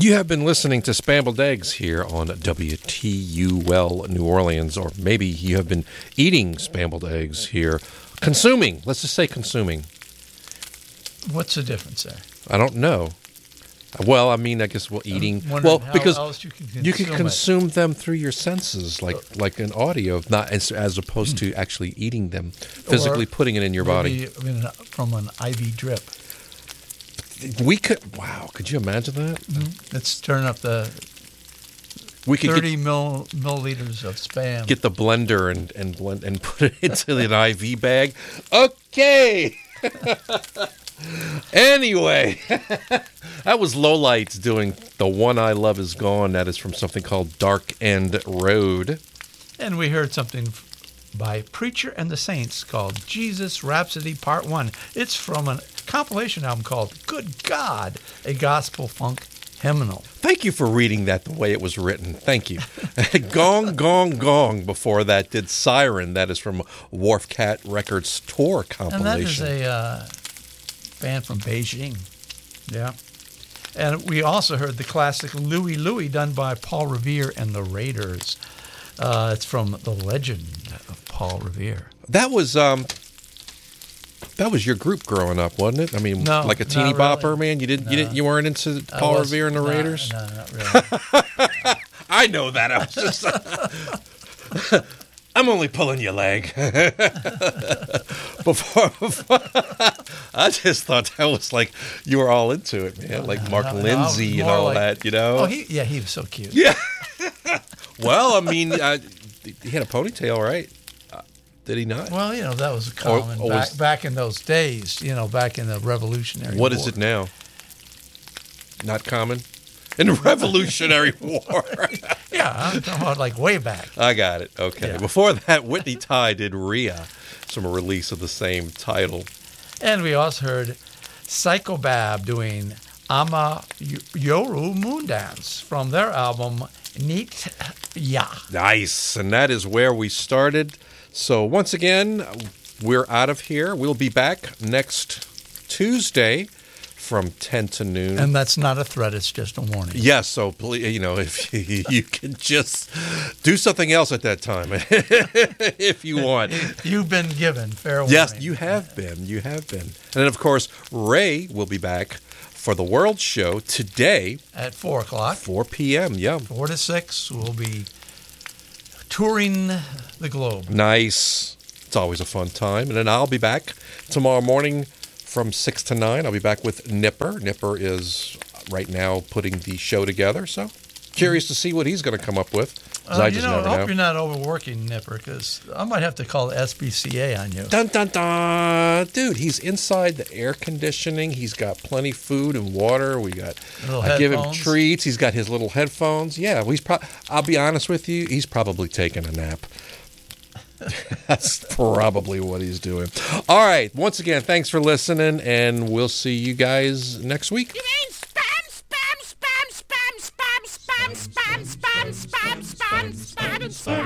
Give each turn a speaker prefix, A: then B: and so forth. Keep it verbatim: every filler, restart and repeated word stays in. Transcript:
A: You have been listening to Scrambled Eggs here on W T U L New Orleans, or maybe you have been eating scrambled eggs here. Consuming. Let's just say consuming.
B: What's the difference there?
A: I don't know. Well, I mean, I guess well, eating. Well,
B: how
A: because
B: else you can consume,
A: you can
B: it.
A: consume them through your senses, like like an audio, not as, as opposed to actually eating them, physically
B: Or
A: putting it in your body.
B: In, from an I V drip.
A: We could. Wow, could you imagine that?
B: Mm-hmm. Let's turn up the
A: we could
B: thirty
A: get, mil,
B: milliliters of Spam.
A: Get the blender and and blend and put it into an I V bag. Okay. Anyway, that was Lowlights doing The One I Love Is Gone. That is from something called Dark End Road.
B: And we heard something by Preacher and the Saints called Jesus Rhapsody Part one. It's from a compilation album called Good God, a gospel funk hymnal.
A: Thank you for reading that the way it was written. Thank you. Gong, Gong, Gong. Before that did Siren. That is from Wharf Cat Records tour compilation.
B: And that is a uh, band from Beijing. Yeah. And we also heard the classic Louie Louie done by Paul Revere and the Raiders. Uh, it's from The Legend of Paul Revere.
A: That was um, that was your group growing up, wasn't it? I mean,
B: no,
A: like a teeny
B: really.
A: bopper, man. You didn't,
B: no.
A: you didn't, you weren't into Paul
B: was,
A: Revere and the
B: no,
A: Raiders.
B: No, not really.
A: I know that. I was just. I'm only pulling your leg. before, before I just thought that was like you were all into it, man. Like Mark
B: no, no,
A: Lindsay and all like, that, you know.
B: Oh, he, yeah, he was so cute.
A: Yeah. Well, I mean, uh, he had a ponytail, right? Uh, did he not?
B: Well, you know, that was common
A: or, or
B: back,
A: was,
B: back in those days, you know, back in the Revolutionary
A: What
B: War.
A: is it now? Not common? In the Revolutionary War.
B: Yeah, I'm talking about like way back.
A: I got it. Okay. Yeah. Before that, Whitney Ty did Rhea, from a release of the same title.
B: And we also heard Psychobab doing Ama Yoru Moondance from their album Neat Ya.
A: Nice. And that is where we started. So once again, we're out of here. We'll be back next Tuesday from ten to noon.
B: And that's not a threat, it's just a warning.
A: Yes, so please, you know, if you, you can just do something else at that time if you want.
B: You've been given fair warning.
A: Yes, you have been. You have been. And then, of course, Ray will be back for the World Show today.
B: At four o'clock.
A: four p.m., yeah.
B: four to six, we'll be touring the globe.
A: Nice. It's always a fun time. And then I'll be back tomorrow morning from six to nine. I'll be back with Nipper. Nipper is right now putting the show together, so curious to see what he's going to come up with.
B: Uh,
A: I
B: you
A: just
B: know,
A: never
B: I hope
A: know.
B: you're not overworking Nipper, because I might have to call the S P C A on you.
A: Dun, dun, dun. Dude, he's inside the air conditioning. He's got plenty of food and water. We got. I give him treats. He's got his little headphones. Yeah, he's pro- I'll be honest with you, he's probably taking a nap. That's probably what he's doing. All right. Once again, thanks for listening, and we'll see you guys next week.
C: You mean spam, spam, spam, spam, spam, spam, spam, spam, spam, spam, spam, spam, spam.